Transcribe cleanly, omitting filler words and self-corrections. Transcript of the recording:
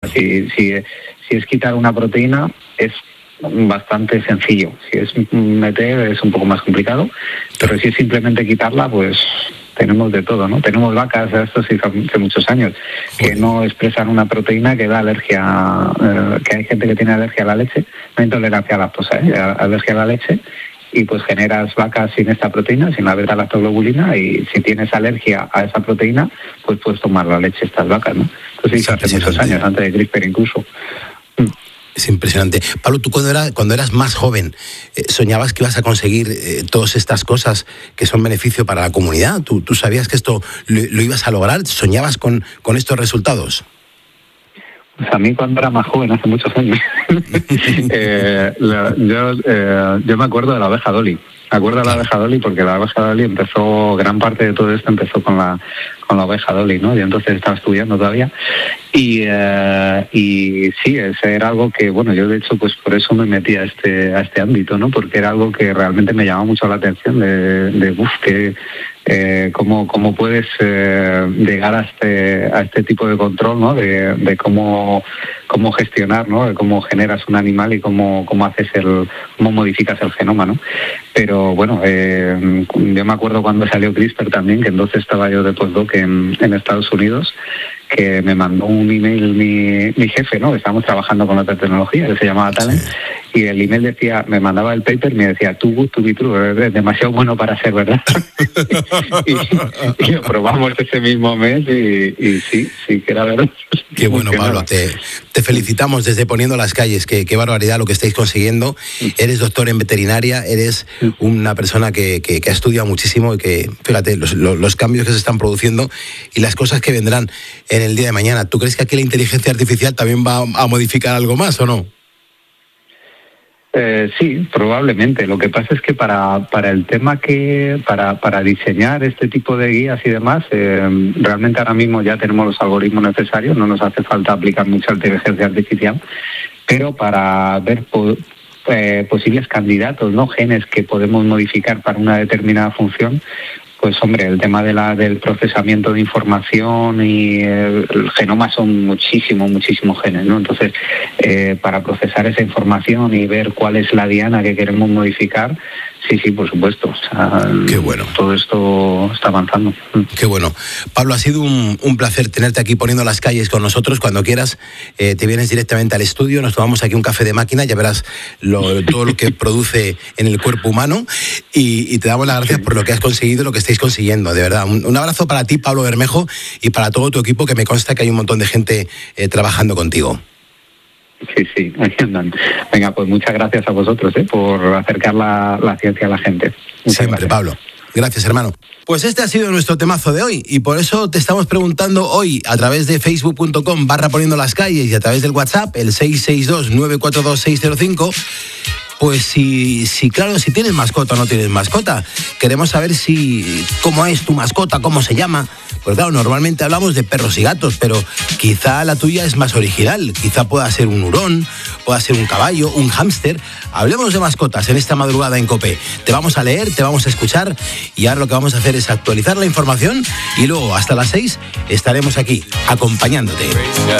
Si es quitar una proteína, es bastante sencillo. Si es meter, es un poco más complicado, pero si es simplemente quitarla, pues tenemos de todo, ¿no? Tenemos vacas, esto sí hace muchos años, que no expresan una proteína que da alergia, que hay gente que tiene alergia a la leche, no intolerancia a la lactosa, alergia a la leche, y pues generas vacas sin esta proteína, sin la beta-lactoglobulina, y si tienes alergia a esa proteína, pues puedes tomar la leche de estas vacas, ¿no? Entonces hace muchos años, antes de CRISPR incluso. Es impresionante. Pablo, tú cuando eras más joven, ¿soñabas que ibas a conseguir todas estas cosas que son beneficio para la comunidad? ¿Tú sabías que esto lo ibas a lograr? ¿Soñabas con estos resultados? Pues a mí cuando era más joven, hace muchos años, yo me acuerdo de la abeja Dolly. Me acuerdo de la abeja Dolly porque la abeja Dolly gran parte de todo esto empezó con la abeja Dolly, ¿no? Y entonces estaba estudiando todavía. Y sí, ese era algo que, bueno, yo de hecho pues por eso me metí a este ámbito, ¿no? Porque era algo que realmente me llamaba mucho la atención cómo puedes llegar a este tipo de control, ¿no? De cómo gestionar, ¿no? De cómo generas un animal y cómo modificas el genoma, ¿no? Pero bueno, yo me acuerdo cuando salió CRISPR también, que entonces estaba yo de postdoc en Estados Unidos, que me mandó un email mi jefe, ¿no? Estábamos trabajando con otra tecnología que se llamaba Talent, y el email decía, me mandaba el paper y me decía, too good to be true, es demasiado bueno para ser verdad. y lo probamos ese mismo mes y sí que era verdad. Qué bueno, Pablo, te felicitamos desde Poniendo las Calles, qué barbaridad lo que estáis consiguiendo. Eres doctor en veterinaria, eres una persona que ha estudiado muchísimo y que, fíjate, los cambios que se están produciendo y las cosas que vendrán en el día de mañana. ¿Tú crees que aquí la inteligencia artificial también va a modificar algo más o no? Sí, probablemente. Lo que pasa es que para el tema para diseñar este tipo de guías y demás, realmente ahora mismo ya tenemos los algoritmos necesarios, no nos hace falta aplicar mucha inteligencia artificial, pero para ver posibles candidatos, ¿no? Genes que podemos modificar para una determinada función, pues hombre, el tema del procesamiento de información y el genoma son muchísimos genes, ¿no? Entonces, para procesar esa información y ver cuál es la diana que queremos modificar, sí, por supuesto. O sea, qué bueno. Todo esto está avanzando. Qué bueno. Pablo, ha sido un placer tenerte aquí Poniendo las Calles con nosotros. Cuando quieras, te vienes directamente al estudio, nos tomamos aquí un café de máquina, ya verás todo lo que produce en el cuerpo humano y te damos las gracias por lo que has conseguido, lo que estáis consiguiendo, de verdad. Un abrazo para ti, Pablo Bermejo, y para todo tu equipo, que me consta que hay un montón de gente trabajando contigo. Sí, aquí andan. Venga, pues muchas gracias a vosotros por acercar la ciencia a la gente. Siempre, gracias. Pablo. Gracias, hermano. Pues este ha sido nuestro temazo de hoy y por eso te estamos preguntando hoy a través de facebook.com/Poniendo las Calles y a través del WhatsApp, el 662-942-605, pues si tienes mascota o no tienes mascota. Queremos saber cómo es tu mascota, cómo se llama. Pues claro, normalmente hablamos de perros y gatos, pero quizá la tuya es más original. Quizá pueda ser un hurón, pueda ser un caballo, un hámster. Hablemos de mascotas en esta madrugada en COPE. Te vamos a leer, te vamos a escuchar y ahora lo que vamos a hacer es actualizar la información y luego hasta las 6 estaremos aquí acompañándote.